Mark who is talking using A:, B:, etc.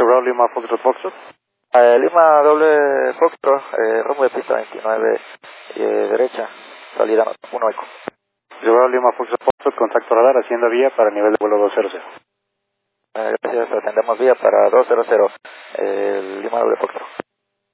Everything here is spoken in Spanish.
A: Chevrolet Lima Foxtrot Foxtrot.
B: Lima doble Foxtrot, rumbo de pista 29, derecha, salida 1 eco.
A: Chevrolet Lima Foxtrot Foxtrot, contacto radar, haciendo vía para nivel de vuelo 200.
B: Gracias, atendemos vía para 200, Lima doble Foxtrot.